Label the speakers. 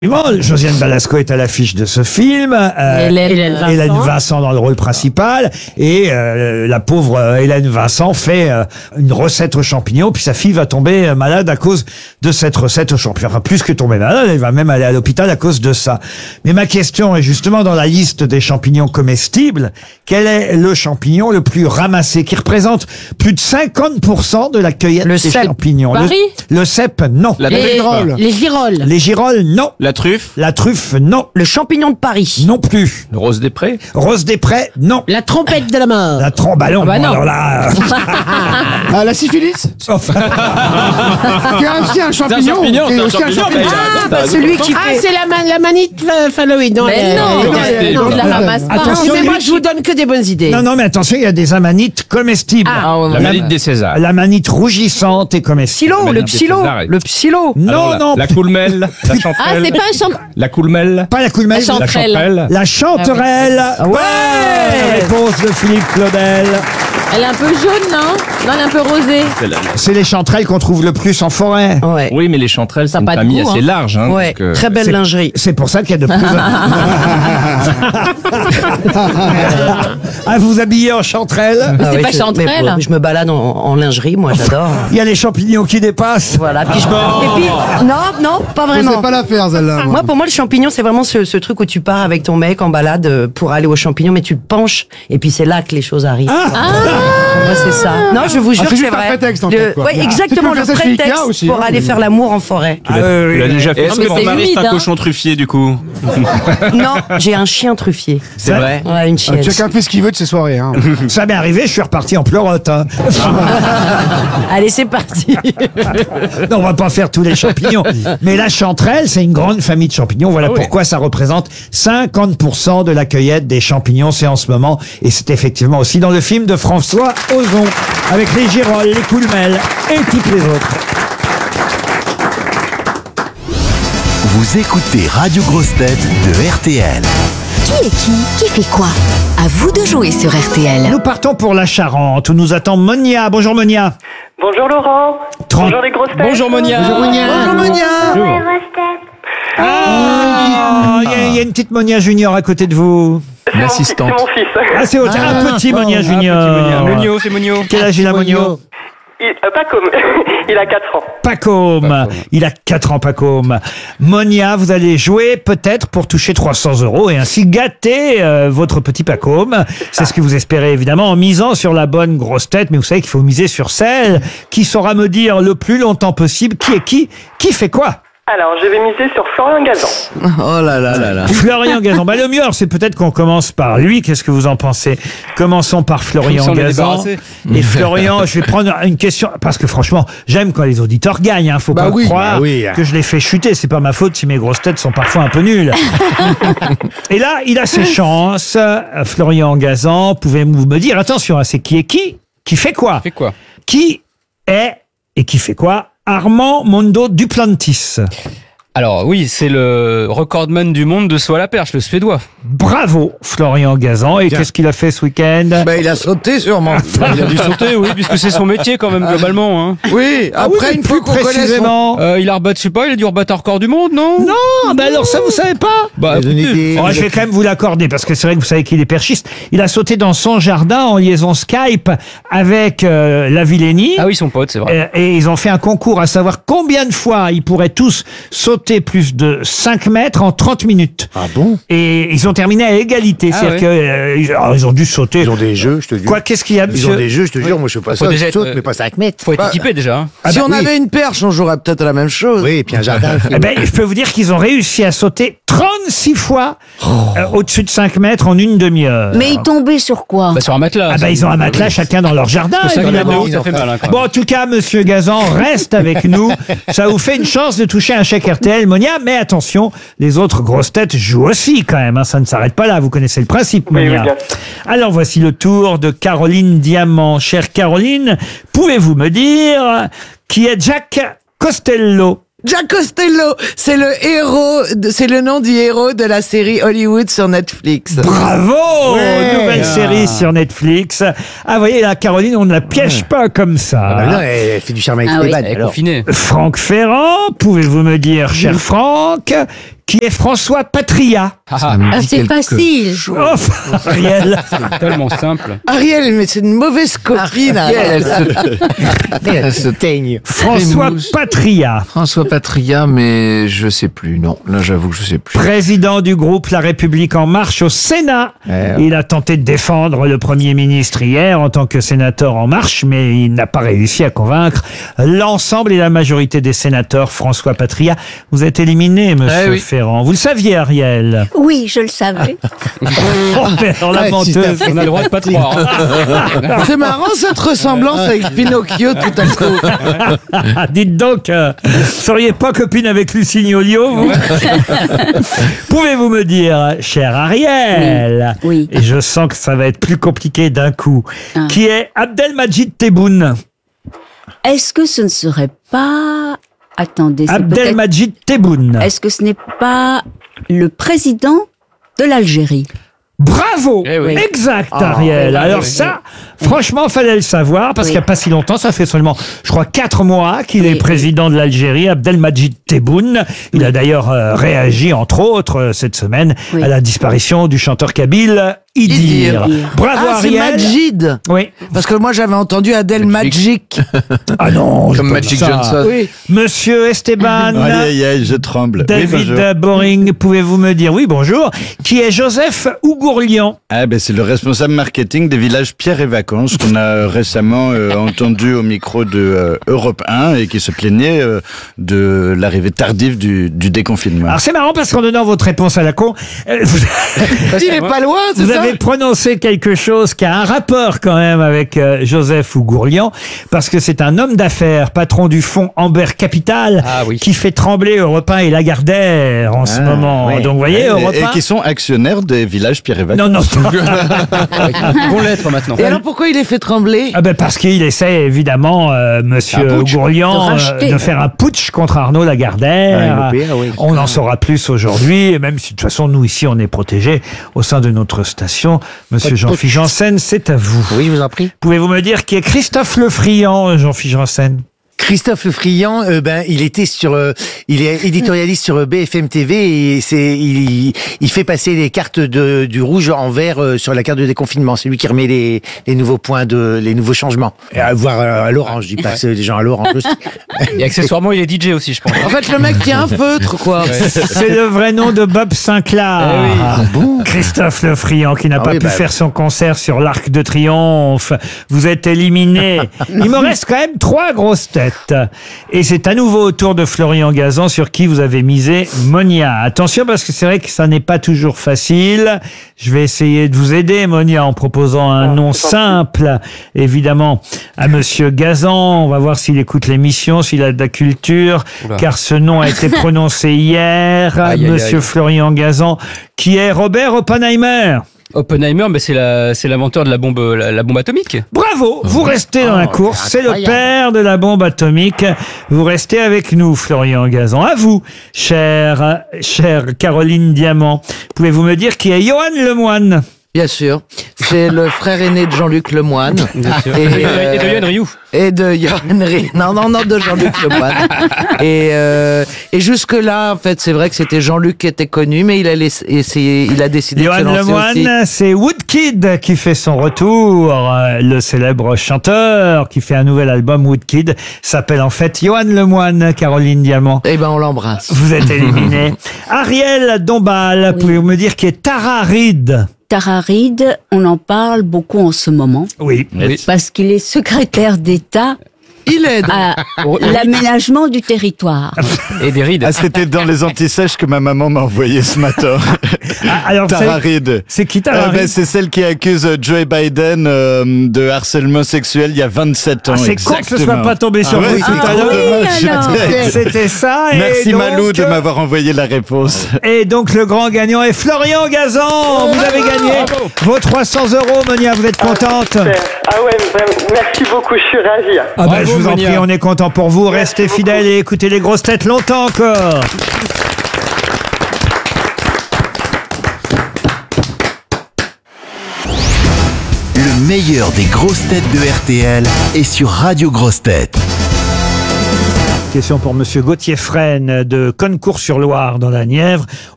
Speaker 1: Josiane Balasco est à l'affiche de ce film. Hélène Vincent dans le rôle principal. Et la pauvre Hélène Vincent fait une recette aux champignons. Puis sa fille va tomber malade à cause de cette recette aux champignons. Enfin, plus que tomber malade, elle va même aller à l'hôpital à cause de ça. Mais ma question est justement dans la liste des champignons comestibles. Quel est le champignon le plus ramassé, qui représente plus de 50% de la cueillette des champignons? Le cèpe, non.
Speaker 2: Les girolles.
Speaker 1: Les girolles, non.
Speaker 3: La truffe?
Speaker 1: La truffe, non.
Speaker 2: Le champignon de Paris.
Speaker 1: Non plus.
Speaker 3: Le rose des prés?
Speaker 1: Rose des prés, non.
Speaker 2: La trompette de la mort.
Speaker 1: La tromballon,
Speaker 2: bah non.
Speaker 1: alors là...
Speaker 4: la syphilis. Qui est aussi un champignon.
Speaker 2: Celui qui fait... c'est la manite phalloïde.
Speaker 5: Mais non, je la ramasse pas.
Speaker 1: Attention,
Speaker 2: Excusez-moi, je vous donne que des bonnes idées.
Speaker 1: Non, mais attention, il y a des amanites comestibles.
Speaker 3: La manite des Césars.
Speaker 1: La manite rougissante et comestible.
Speaker 2: Le psylo.
Speaker 1: Non.
Speaker 3: La coulmelle, la chanterelle.
Speaker 5: Ah, c'est pas un champignon.
Speaker 3: La coulmelle.
Speaker 1: Pas la coulmelle.
Speaker 5: La chanterelle.
Speaker 1: La chanterelle.
Speaker 2: Ouais.
Speaker 1: Réponse de Philippe Claudel.
Speaker 5: Elle est un peu jaune, non? Non, elle est un peu rosée.
Speaker 1: C'est les chanterelles qu'on trouve le plus en forêt.
Speaker 2: Ouais.
Speaker 3: Oui, mais les chanterelles, c'est une
Speaker 5: pas de
Speaker 3: famille
Speaker 5: goût,
Speaker 3: assez
Speaker 5: hein.
Speaker 3: large. Hein,
Speaker 2: Ouais.
Speaker 3: donc,
Speaker 2: Très belle lingerie.
Speaker 1: C'est pour ça qu'il y a de plus Ah, vous habillez en chanterelle?
Speaker 5: C'est pas chanterelle.
Speaker 2: Je me balade en lingerie, moi j'adore.
Speaker 1: Il y a les champignons qui dépassent.
Speaker 2: Voilà. Puis non, pas
Speaker 4: Je
Speaker 2: vraiment.
Speaker 4: sais pas la faire, celle-là.
Speaker 2: Moi, pour moi, le champignon, c'est vraiment ce truc où tu pars avec ton mec en balade pour aller aux champignons, mais tu te penches, et puis c'est là que les choses arrivent. Moi, c'est ça. Non, je vous jure que
Speaker 4: c'est
Speaker 2: c'est
Speaker 4: juste un
Speaker 2: vrai.
Speaker 4: prétexte, en fait, quoi.
Speaker 2: Ouais, exactement,
Speaker 4: Tu peux
Speaker 2: le
Speaker 4: faire ça chez Ikea
Speaker 2: prétexte
Speaker 4: aussi,
Speaker 2: pour
Speaker 4: hein.
Speaker 2: aller faire l'amour en forêt.
Speaker 3: Tu l'as déjà fait.
Speaker 5: Est-ce que ton mari, c'est un
Speaker 3: cochon truffier, du coup?
Speaker 2: Non, j'ai un chien truffier.
Speaker 3: C'est vrai?
Speaker 2: Ouais, une chienne.
Speaker 4: Chacun fait ce qu'il veut de ses soirées. Hein.
Speaker 1: Ça m'est arrivé, je suis reparti en pleurote. Hein.
Speaker 2: Allez, c'est parti.
Speaker 1: Non, on va pas faire tous les champignons. Mais la chanterelle, c'est une grande famille de champignons. Voilà pourquoi ça représente 50% de la cueillette des champignons. C'est en ce moment. Et c'est effectivement aussi dans le film de François Ozon. Avec les girolles, les coulmelles et toutes les autres.
Speaker 6: Vous écoutez Radio Grosse Tête de RTL.
Speaker 7: Qui est qui fait quoi? À vous de jouer sur RTL.
Speaker 1: Nous partons pour la Charente où nous attend Monia. Bonjour Monia.
Speaker 8: Bonjour Laurent. Bonjour les grosses têtes.
Speaker 3: Bonjour Monia.
Speaker 2: Bonjour, Monia.
Speaker 1: Il y a une petite Monia Junior à côté de vous.
Speaker 3: L'assistante.
Speaker 8: C'est mon fils.
Speaker 1: Ah, c'est un petit Monia Junior.
Speaker 3: Monio, c'est Monio.
Speaker 1: Quel âge il a, Monio?
Speaker 8: Pas comme. Il a 4 ans.
Speaker 1: Pacôme. Il a 4 ans, Pacôme. Monia, vous allez jouer peut-être pour toucher 300 € et ainsi gâter votre petit Pacôme. C'est ce que vous espérez évidemment en misant sur la bonne grosse tête. Mais vous savez qu'il faut miser sur celle qui saura me dire le plus longtemps possible qui est qui fait quoi.
Speaker 8: Alors, je vais miser sur Florian Gazan.
Speaker 4: Oh là là là là.
Speaker 1: Florian Gazan. Le mieux, c'est peut-être qu'on commence par lui. Qu'est-ce que vous en pensez? Commençons par Florian Gazan. Et Florian, je vais prendre une question, parce que franchement, j'aime quand les auditeurs gagnent. Hein. Faut pas croire que je les fais chuter. C'est pas ma faute si mes grosses têtes sont parfois un peu nulles. Et là, il a ses chances. Florian Gazan, pouvez-vous me dire, attention, c'est qui est qui fait quoi? Qui est et qui fait quoi? Armand Mondo Duplantis.
Speaker 9: Alors oui, c'est le recordman du monde de saut à la perche, le Suédois.
Speaker 1: Bravo Florian Gazan. Et qu'est-ce qu'il a fait ce week-end?
Speaker 4: Il a sauté sûrement.
Speaker 9: Il a dû sauter, oui, puisque c'est son métier quand même globalement. Hein.
Speaker 4: Oui, après une fois qu'on connaît son...
Speaker 9: il a rebattu, je sais pas, il a dû rebattre un record du monde, non?
Speaker 1: Non, alors ça vous savez pas? Je vais quand même vous l'accorder parce que c'est vrai que vous savez qu'il est perchiste. Il a sauté dans son jardin en liaison Skype avec la Villénie.
Speaker 9: Ah oui, son pote, c'est vrai.
Speaker 1: Et ils ont fait un concours à savoir combien de fois ils pourraient tous sauter plus de 5 mètres en 30 minutes.
Speaker 4: Ah bon?
Speaker 1: Et ils ont terminé à égalité. C'est-à-dire que ils ont dû sauter.
Speaker 4: Ils ont des jeux, je te dis.
Speaker 1: Quoi, qu'est-ce qu'il y a, monsieur?
Speaker 4: Ils ont des jeux, je te jure, moi je sais pas ça. Je saute, mais pas 5 mètres.
Speaker 9: Faut être équipé déjà.
Speaker 4: Si on avait une perche, on jouerait peut-être à la même chose. Oui, et puis un jardin.
Speaker 1: Je peux vous dire qu'ils ont réussi à sauter 36 fois au-dessus de 5 mètres en une demi-heure.
Speaker 7: Mais ils tombaient sur quoi?
Speaker 9: Sur un matelas.
Speaker 1: Ils ont un matelas chacun dans leur jardin, évidemment.
Speaker 9: Ça fait mal, hein,
Speaker 1: Bon, en tout cas, monsieur Gazan, reste avec nous. Ça vous fait une chance de toucher un chèque RTL, Monia, mais attention, les autres grosses têtes jouent aussi quand même. Hein, ça ne s'arrête pas là, vous connaissez le principe, Monia.
Speaker 8: Oui,
Speaker 1: alors voici le tour de Caroline Diamant. Chère Caroline, pouvez-vous me dire qui est Jack Costello?
Speaker 10: Jack Costello, c'est le nom du héros de la série Hollywood sur Netflix.
Speaker 1: Bravo! Nouvelle série sur Netflix. Ah, vous voyez, là, Caroline, on ne la piège pas comme ça.
Speaker 4: Elle fait du charme avec
Speaker 7: Ah
Speaker 4: les
Speaker 7: oui.
Speaker 4: vannes.
Speaker 9: Elle est confinée.
Speaker 1: Franck Ferrand, pouvez-vous me dire, cher Franck, qui est François Patria.
Speaker 5: C'est facile.
Speaker 1: Oh, Ariel.
Speaker 9: C'est tellement simple.
Speaker 10: Ariel, mais c'est une mauvaise copine.
Speaker 4: Elle se teigne.
Speaker 1: François Patria.
Speaker 3: François Patria, mais je sais plus. Non, là j'avoue que je sais plus.
Speaker 1: Président du groupe La République En Marche au Sénat. Il a tenté de défendre le Premier ministre hier en tant que sénateur En Marche, mais il n'a pas réussi à convaincre l'ensemble et la majorité des sénateurs. François Patria, vous êtes éliminé, monsieur Ferrand. Vous le saviez, Ariel?
Speaker 7: Oui, je le savais.
Speaker 1: Oh, mais alors, la menteuse.
Speaker 9: On a le droit de pas te croire. Hein.
Speaker 10: C'est marrant cette ressemblance avec Pinocchio tout à coup.
Speaker 1: Dites donc, seriez pas copine avec Lucine Olio, vous? Pouvez-vous me dire, cher Ariel,
Speaker 7: Oui.
Speaker 1: et je sens que ça va être plus compliqué d'un coup, qui est Abdelmajid Tebboune?
Speaker 11: Est-ce que ce ne serait pas... Attendez, c'est
Speaker 1: Abdelmajid Tebboune.
Speaker 11: Est-ce que ce n'est pas le président de l'Algérie?
Speaker 1: Bravo!
Speaker 9: oui.
Speaker 1: Exact, Ariel. Alors ça, franchement, fallait le savoir, parce qu'il n'y a pas si longtemps, ça fait seulement, je crois, 4 mois qu'il est président de l'Algérie, Abdelmajid Tebboune. Il a d'ailleurs réagi, entre autres, cette semaine, à la disparition du chanteur kabyle Idir. Bravo,
Speaker 10: Ah, c'est
Speaker 1: Ariel.
Speaker 10: Majid.
Speaker 1: Oui.
Speaker 10: Parce que moi j'avais entendu Adèle Magic.
Speaker 1: Ah non,
Speaker 3: Comme Magic Johnson.
Speaker 10: Oui.
Speaker 1: Monsieur Esteban.
Speaker 12: Aïe, aïe, je tremble.
Speaker 1: David Boring, pouvez-vous me dire, oui, bonjour, qui est Joseph Ougourlian?
Speaker 12: Ah, ben, c'est le responsable marketing des villages Pierre et Vacances qu'on a récemment entendu au micro de Europe 1 et qui se plaignait de l'arrivée tardive du déconfinement.
Speaker 1: Alors c'est marrant parce qu'en donnant votre réponse à la con,
Speaker 10: Il est pas loin, c'est
Speaker 1: vous
Speaker 10: ça?
Speaker 1: avez prononcé quelque chose qui a un rapport quand même avec Joseph Ougourlian, parce que c'est un homme d'affaires, patron du fonds Amber Capital, qui fait trembler Europe 1 et Lagardère en ce moment.
Speaker 12: Oui.
Speaker 1: Donc vous voyez, Europe 1...
Speaker 12: Et qui sont actionnaires des villages Pierre et Vacances.
Speaker 1: Non, non.
Speaker 9: Bon lettre maintenant.
Speaker 10: Et alors pourquoi il est fait trembler?
Speaker 1: Ah ben parce qu'il essaie évidemment, monsieur Ougourlian, de faire un putsch contre Arnaud Lagardère. On en saura plus aujourd'hui, et même si de toute façon nous ici on est protégés au sein de notre station. Monsieur Jean-Philippe Janssen, c'est à vous.
Speaker 4: Oui, je vous en prie.
Speaker 1: Pouvez-vous me dire qui est Christophe Lefriand, Jean-Philippe Janssen?
Speaker 4: Christophe Lefriand, il était il est éditorialiste sur BFM TV et il fait passer les cartes du rouge en vert sur la carte de déconfinement. C'est lui qui remet les nouveaux points les nouveaux changements. Voire à l'orange, je dis pas que c'est des gens à l'orange aussi.
Speaker 9: Et accessoirement, il est DJ aussi, je pense.
Speaker 10: En fait, le mec qui a un feutre, quoi.
Speaker 1: C'est le vrai nom de Bob Sinclair. Christophe Lefriand, qui n'a pas pu faire son concert sur l'Arc de Triomphe. Vous êtes éliminé. Il me reste quand même 3 grosses têtes. Et c'est à nouveau au tour de Florian Gazan, sur qui vous avez misé Monia. Attention, parce que c'est vrai que ça n'est pas toujours facile. Je vais essayer de vous aider, Monia, en proposant un nom simple, évidemment, à monsieur Gazan. On va voir s'il écoute l'émission, s'il a de la culture, car ce nom a été prononcé hier. Monsieur Florian Gazan, qui est Robert Oppenheimer.
Speaker 9: Oppenheimer, mais c'est l'inventeur de la bombe atomique.
Speaker 1: Bravo, vous restez dans la course. C'est le père de la bombe atomique. Vous restez avec nous, Florian Gazan. À vous, chère Caroline Diamant. Pouvez-vous me dire qui est Johan Lemoine?
Speaker 10: Bien sûr. C'est le frère aîné de Jean-Luc Lemoine.
Speaker 9: Et de Yann Rioux.
Speaker 10: Et de Yann Rioux. Non, de Jean-Luc Lemoine. Et jusque-là, en fait, c'est vrai que c'était Jean-Luc qui était connu, mais il a décidé de se
Speaker 1: Johan
Speaker 10: lancer
Speaker 1: Lemoine,
Speaker 10: aussi.
Speaker 1: c'est Woodkid qui fait son retour. Le célèbre chanteur qui fait un nouvel album, Woodkid, s'appelle en fait Johan Lemoine, Caroline Diamant.
Speaker 10: Eh ben, on l'embrasse.
Speaker 1: Vous êtes éliminé. Ariel Dombal, pouvez-vous me dire qui est Tara Reid?
Speaker 11: Tara Reid, on en parle beaucoup en ce moment.
Speaker 1: Oui.
Speaker 11: Parce qu'il est secrétaire d'État
Speaker 10: Il aide
Speaker 11: à l'aménagement du territoire.
Speaker 9: Et des rides.
Speaker 12: Ah, c'était dans les antisèches que ma maman m'a envoyé ce matin.
Speaker 1: Alors,
Speaker 12: Tara Reid.
Speaker 1: C'est qui Tara Reid?
Speaker 12: C'est celle qui accuse Joe Biden de harcèlement sexuel il y a 27 ans.
Speaker 1: C'est con que ce soit pas tombé sur vous tout à l'heure. C'était ça.
Speaker 12: Merci
Speaker 1: et donc,
Speaker 12: Malou de m'avoir envoyé la réponse.
Speaker 1: Et donc le grand gagnant est Florian Gazan. Vous avez gagné vos 300 €, Monia. Vous êtes contente?
Speaker 8: Ah ouais, vraiment, merci beaucoup, je suis ravie.
Speaker 1: Ah ben, je vous en prie, on est content pour vous. Restez fidèles et écoutez les grosses têtes longtemps encore.
Speaker 6: Le meilleur des grosses têtes de RTL est sur Radio Grosses Têtes.
Speaker 1: Question pour Monsieur Gauthier Fresne de Concours-sur-Loire dans la Nièvre.